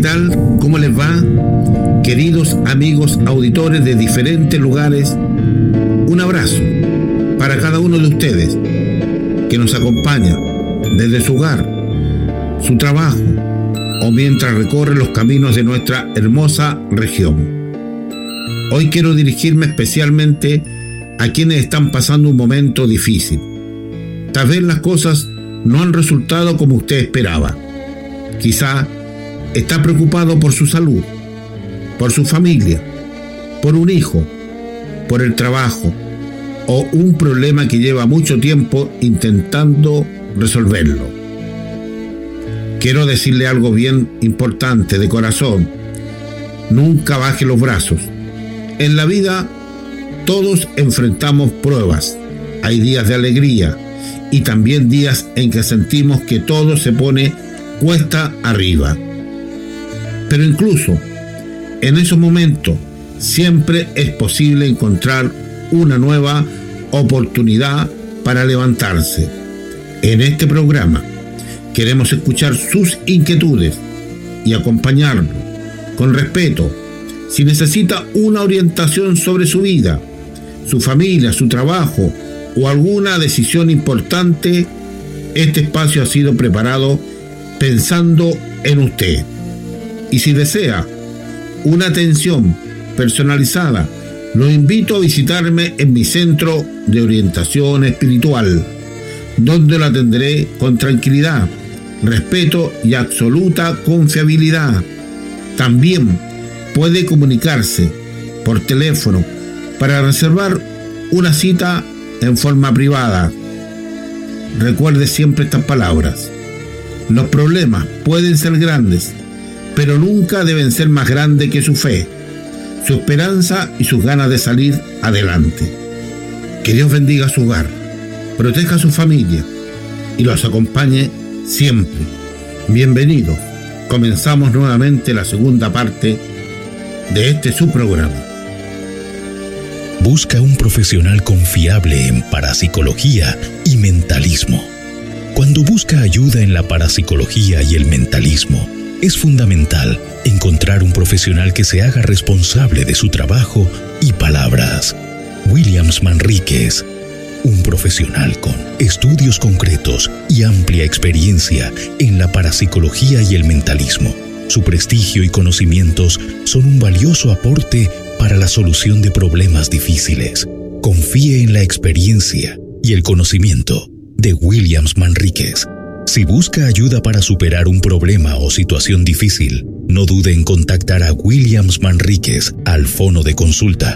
tal? ¿Cómo les va? Queridos amigos auditores de diferentes lugares, un abrazo para cada uno de ustedes que nos acompaña desde su hogar, su trabajo o mientras recorre los caminos de nuestra hermosa región. Hoy quiero dirigirme especialmente a quienes están pasando un momento difícil. Tal vez las cosas no han resultado como usted esperaba. Quizá está preocupado por su salud, por su familia, por un hijo, por el trabajo o un problema que lleva mucho tiempo intentando resolverlo. Quiero decirle algo bien importante de corazón. Nunca baje los brazos. En la vida todos enfrentamos pruebas. Hay días de alegría y también días en que sentimos que todo se pone cuesta arriba. Pero incluso en esos momentos siempre es posible encontrar una nueva oportunidad para levantarse. En este programa queremos escuchar sus inquietudes y acompañarlo con respeto. Si necesita una orientación sobre su vida, su familia, su trabajo o alguna decisión importante, este espacio ha sido preparado pensando en usted. Y si desea una atención personalizada, lo invito a visitarme en mi centro de orientación espiritual, donde lo atenderé con tranquilidad, respeto y absoluta confiabilidad. También puede comunicarse por teléfono para reservar una cita en forma privada. Recuerde siempre estas palabras. Los problemas pueden ser grandes, pero nunca deben ser más grandes que su fe, su esperanza y sus ganas de salir adelante. Que Dios bendiga su hogar, proteja a su familia y los acompañe siempre. Bienvenidos. Comenzamos nuevamente la segunda parte de este su programa. Busca un profesional confiable en parapsicología y mentalismo. Cuando busca ayuda en la parapsicología y el mentalismo, es fundamental encontrar un profesional que se haga responsable de su trabajo y palabras. Williams Manríquez, un profesional con estudios concretos y amplia experiencia en la parapsicología y el mentalismo. Su prestigio y conocimientos son un valioso aporte para la solución de problemas difíciles. Confíe en la experiencia y el conocimiento de Williams Manríquez. Si busca ayuda para superar un problema o situación difícil, no dude en contactar a Williams Manríquez al fono de consulta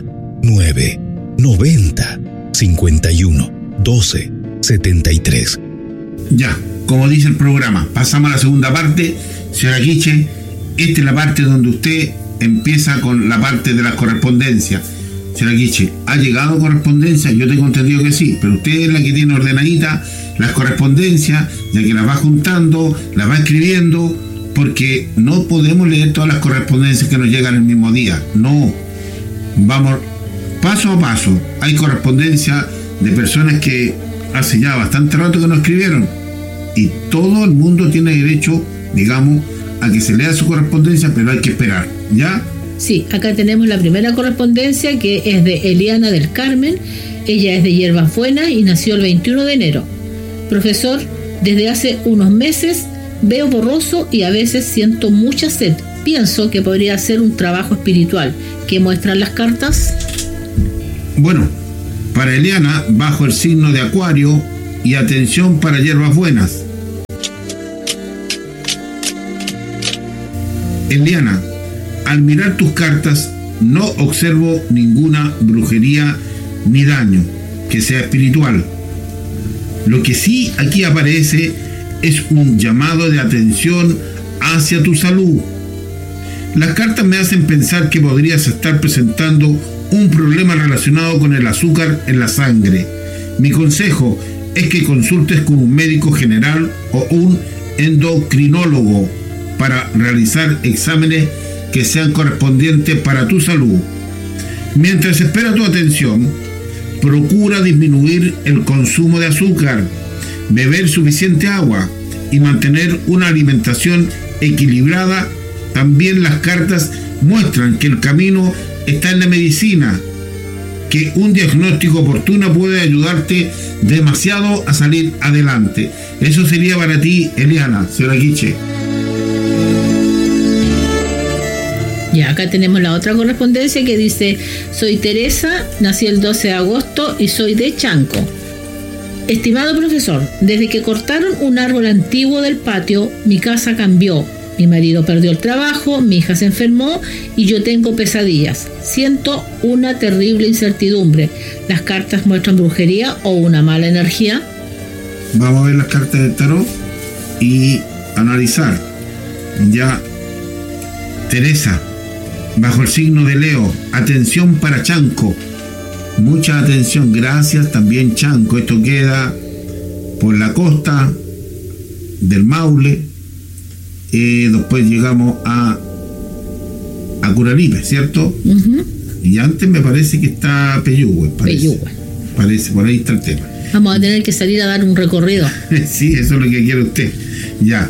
990 51 12 73. Ya, como dice el programa, pasamos a la segunda parte. Señora Quiche, esta es la parte donde usted empieza con la parte de las correspondencias. Señora Quiche, ¿ha llegado correspondencia? Yo tengo entendido que sí, pero usted es la que tiene ordenadita las correspondencias, ya que las va juntando, las va escribiendo, porque no podemos leer todas las correspondencias que nos llegan el mismo día. No, vamos paso a paso. Hay correspondencia de personas que hace ya bastante rato que nos escribieron, y todo el mundo tiene derecho, digamos, a que se lea su correspondencia, pero hay que esperar, ¿ya? Sí, acá tenemos la primera correspondencia, que es de Eliana del Carmen. Ella es de Hierbas Buenas y nació el 21 de enero. Profesor, desde hace unos meses veo borroso y a veces siento mucha sed. Pienso que podría ser un trabajo espiritual. ¿Qué muestran las cartas? Bueno, para Eliana, bajo el signo de Acuario, y atención para Hierbas Buenas. Eliana, al mirar tus cartas no observo ninguna brujería ni daño que sea espiritual. Lo que sí aquí aparece es un llamado de atención hacia tu salud. Las cartas me hacen pensar que podrías estar presentando un problema relacionado con el azúcar en la sangre. Mi consejo es que consultes con un médico general o un endocrinólogo para realizar exámenes que sean correspondientes para tu salud. Mientras espera tu atención, procura disminuir el consumo de azúcar, beber suficiente agua y mantener una alimentación equilibrada también las cartas muestran que el camino está en la medicina, que un diagnóstico oportuno puede ayudarte demasiado a salir adelante. Eso sería para ti, Eliana, señora Quiche. Y acá tenemos la otra correspondencia que dice: soy Teresa, nací el 12 de agosto y soy de Chanco. Estimado profesor, desde que cortaron un árbol antiguo del patio, mi casa cambió. Mi marido perdió el trabajo, mi hija se enfermó y yo tengo pesadillas. Siento una terrible incertidumbre. ¿Las cartas muestran brujería o una mala energía? Vamos a ver las cartas del tarot y analizar. Ya, Teresa, bajo el signo de Leo, atención para Chanco. Mucha atención, gracias. También Chanco, esto queda por la costa del Maule. Después llegamos a Curaripe, ¿cierto? Uh-huh. Y antes me parece que está Peyúgue. Parece, por ahí está el tema. Vamos a tener que salir a dar un recorrido. Sí, eso es lo que quiere usted. Ya.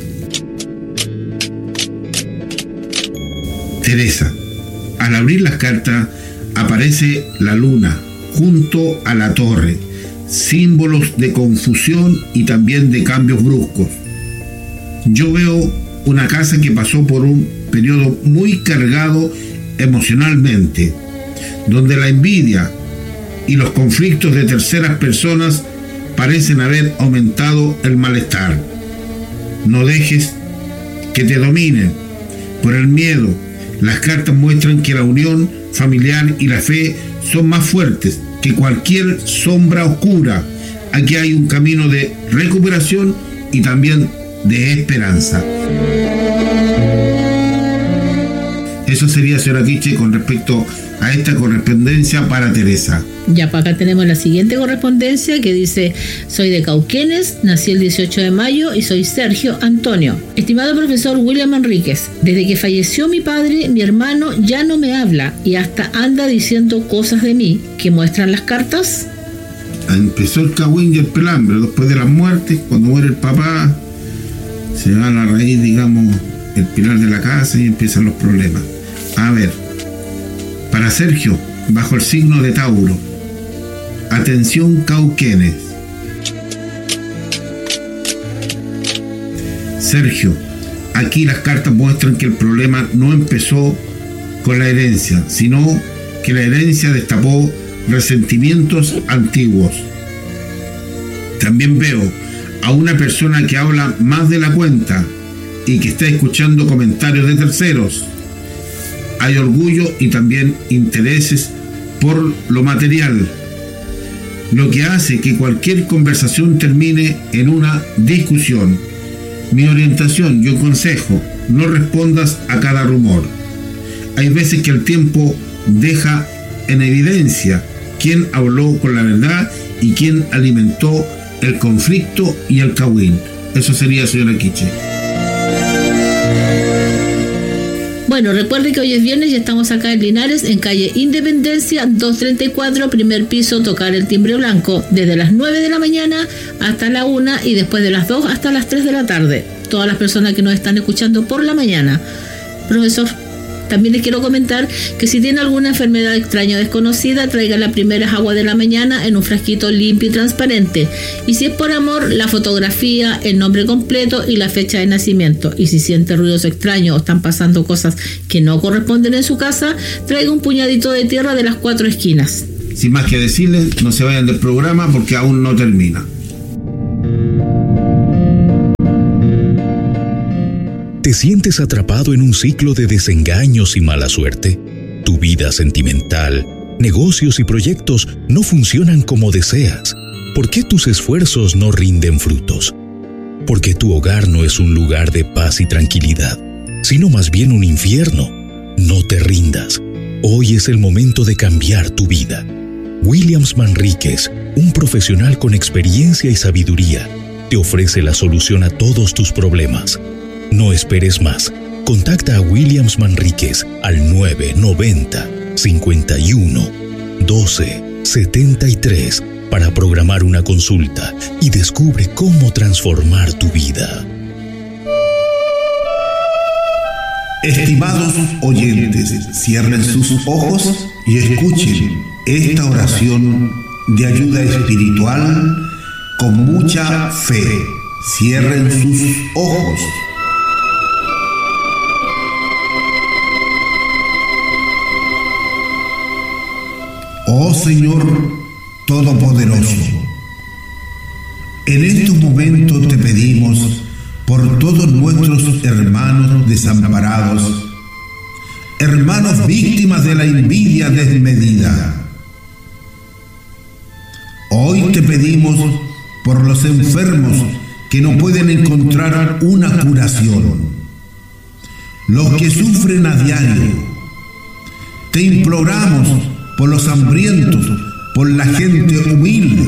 Teresa, al abrir las cartas aparece la luna junto a la torre, símbolos de confusión y también de cambios bruscos. Yo veo una casa que pasó por un periodo muy cargado emocionalmente, donde la envidia y los conflictos de terceras personas parecen haber aumentado el malestar. No dejes que te dominen por el miedo. Las cartas muestran que la unión familiar y la fe son más fuertes que cualquier sombra oscura. Aquí hay un camino de recuperación y también de esperanza. Eso sería, señora Quiche, con respecto a esta correspondencia para Teresa. Ya, para acá tenemos la siguiente correspondencia que dice: soy de Cauquenes, nací el 18 de mayo y soy Sergio Antonio. Estimado profesor William Enríquez, desde que falleció mi padre, mi hermano ya no me habla y hasta anda diciendo cosas de mí. ¿Qué muestran las cartas? Empezó el cagüín y el pelambre. Después de las muertes, cuando muere el papá, se va a la raíz, digamos, el pilar de la casa y empiezan los problemas. A ver, para Sergio, bajo el signo de Tauro, atención Cauquenes. Sergio, aquí las cartas muestran que el problema no empezó con la herencia, sino que la herencia destapó resentimientos antiguos. También veo a una persona que habla más de la cuenta y que está escuchando comentarios de terceros. Hay orgullo y también intereses por lo material, lo que hace que cualquier conversación termine en una discusión. Mi orientación y un consejo: no respondas a cada rumor. Hay veces que el tiempo deja en evidencia quién habló con la verdad y quién alimentó el conflicto y el cagüín. Eso sería, señora Quiche. Bueno, recuerde que hoy es viernes y estamos acá en Linares, en calle Independencia 234, primer piso, tocar el timbre blanco, desde las 9 de la mañana hasta la 1 y después de las 2 hasta las 3 de la tarde. Todas las personas que nos están escuchando por la mañana. Profesor, también les quiero comentar que si tiene alguna enfermedad extraña o desconocida, traiga las primeras aguas de la mañana en un frasquito limpio y transparente. Y si es por amor, la fotografía, el nombre completo y la fecha de nacimiento. Y si siente ruidos extraños o están pasando cosas que no corresponden en su casa, traiga un puñadito de tierra de las 4 esquinas. Sin más que decirles, no se vayan del programa porque aún no termina. ¿Te sientes atrapado en un ciclo de desengaños y mala suerte? Tu vida sentimental, negocios y proyectos no funcionan como deseas. ¿Por qué tus esfuerzos no rinden frutos? Porque tu hogar no es un lugar de paz y tranquilidad, sino más bien un infierno. No te rindas. Hoy es el momento de cambiar tu vida. Williams Manríquez, un profesional con experiencia y sabiduría, te ofrece la solución a todos tus problemas. No esperes más. Contacta a Williams Manríquez al 990 51 12 73 para programar una consulta y descubre cómo transformar tu vida. Estimados oyentes, cierren sus ojos y escuchen esta oración de ayuda espiritual con mucha fe. Cierren sus ojos. Oh Señor Todopoderoso, en estos momentos te pedimos por todos nuestros hermanos desamparados, hermanos víctimas de la envidia desmedida. Hoy te pedimos por los enfermos que no pueden encontrar una curación, los que sufren a diario. Te imploramos por los hambrientos, por la gente humilde,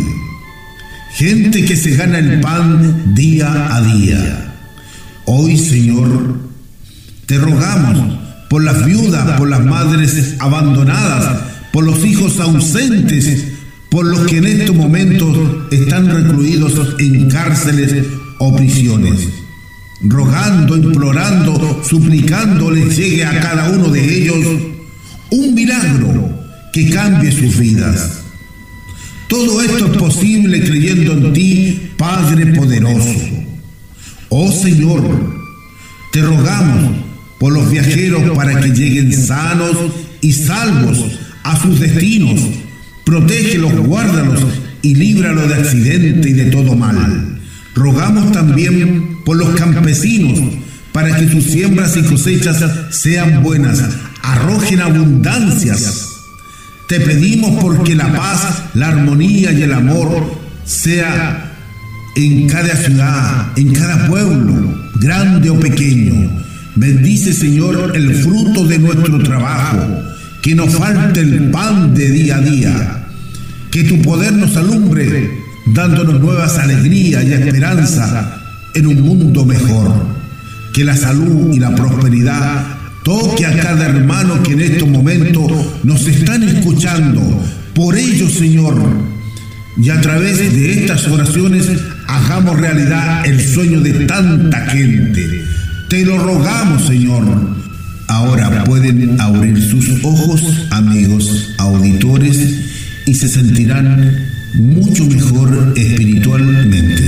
gente que se gana el pan día a día. Hoy, Señor, te rogamos por las viudas, por las madres abandonadas, por los hijos ausentes, por los que en estos momentos están recluidos en cárceles o prisiones. Rogando, implorando, suplicando les llegue a cada uno de ellos un milagro que cambie sus vidas. Todo esto es posible creyendo en ti, Padre poderoso. Oh Señor, te rogamos por los viajeros para que lleguen sanos y salvos a sus destinos. Protégelos, guárdalos y líbralos de accidente y de todo mal. Rogamos también por los campesinos para que sus siembras y cosechas sean buenas, arrojen abundancias. Te pedimos porque la paz, la armonía y el amor sea en cada ciudad, en cada pueblo, grande o pequeño. Bendice, Señor, el fruto de nuestro trabajo, que nos falte el pan de día a día, que tu poder nos alumbre, dándonos nuevas alegrías y esperanza en un mundo mejor. Que la salud y la prosperidad toque a cada hermano que en estos momentos nos están escuchando. Por ello, Señor, y a través de estas oraciones hagamos realidad el sueño de tanta gente. Te lo rogamos, Señor. Ahora pueden abrir sus ojos, amigos auditores, y se sentirán mucho mejor espiritualmente.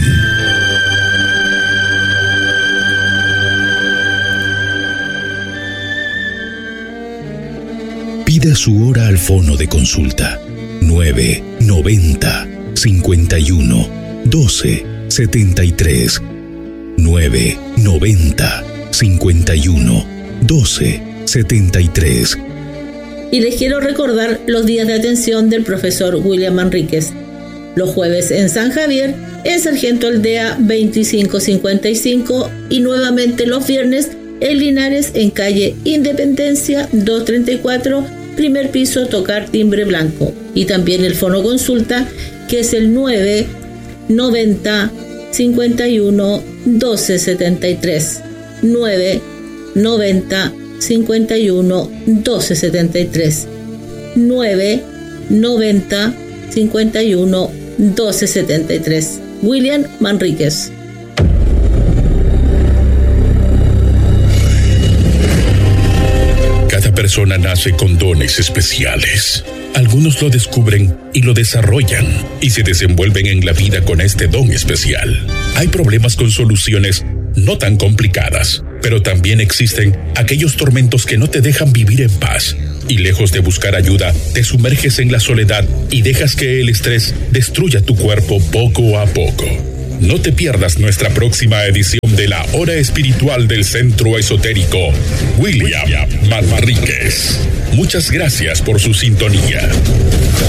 Pida su hora al fono de consulta 990 51 12 73 990 51 12 73. Y les quiero recordar los días de atención del profesor William Manríquez. Los jueves en San Javier, en Sargento Aldea 2555, y nuevamente los viernes en Linares, en calle Independencia 234, primer piso, tocar timbre blanco. Y también el fono consulta, que es el 990 51 12 73 990 51 12 73 990 51 12 73. William Manríquez. Cada persona nace con dones especiales. Algunos lo descubren y lo desarrollan y se desenvuelven en la vida con este don especial. Hay problemas con soluciones no tan complicadas, pero también existen aquellos tormentos que no te dejan vivir en paz. Y lejos de buscar ayuda, te sumerges en la soledad y dejas que el estrés destruya tu cuerpo poco a poco. No te pierdas nuestra próxima edición de la Hora Espiritual del Centro Esotérico William Manríquez. Muchas gracias por su sintonía.